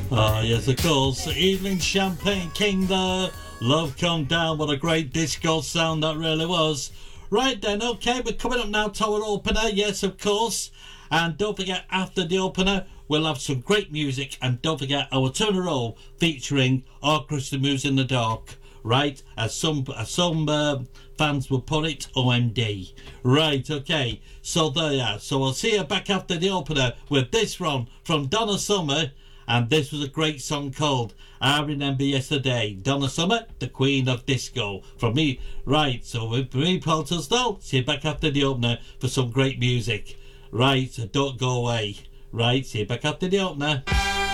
Ah, yes, of course. Evening Champagne King there. Love Come Down. What a great disco sound that really was. Right then, okay, we're coming up now to our opener. Yes, of course. And don't forget, after the opener, we'll have some great music. And don't forget, our turn in a row featuring Orchestra Moves in the Dark. Right, as some fans will put it, OMD. Right, okay, so there you are. So I'll see you back after the opener with this one from Donna Summer, and this was a great song called I Remember Yesterday. Donna Summer, the Queen of Disco. From me, right, so with me, Paul Tusdell, see you back after the opener for some great music. Right, so don't go away. Right, see you back after the opener.